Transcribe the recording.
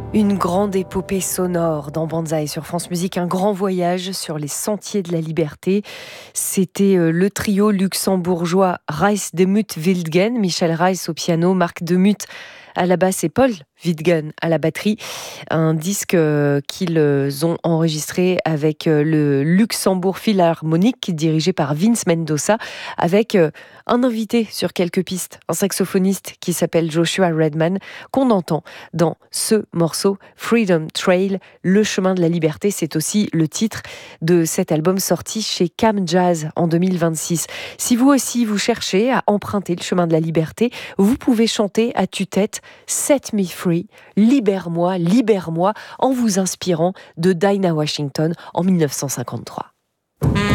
Une grande épopée sonore dans Banzai sur France Musique, un grand voyage sur les sentiers de la liberté. C'était le trio luxembourgeois Reis Demuth Wildgen, Michel Reis au piano, Marc Demuth à la basse et Paul Wildgen à la batterie. Un disque qu'ils ont enregistré avec le Luxembourg Philharmonic dirigé par Vince Mendoza, avec un invité sur quelques pistes, un saxophoniste qui s'appelle Joshua Redman, qu'on entend dans ce morceau Freedom Trail, le chemin de la liberté. C'est aussi le titre de cet album sorti chez Cam Jazz en 2026. Si vous aussi vous cherchez à emprunter le chemin de la liberté, vous pouvez chanter à tue-tête Set Me Free, libère-moi, libère-moi, en vous inspirant de Dinah Washington en 1953.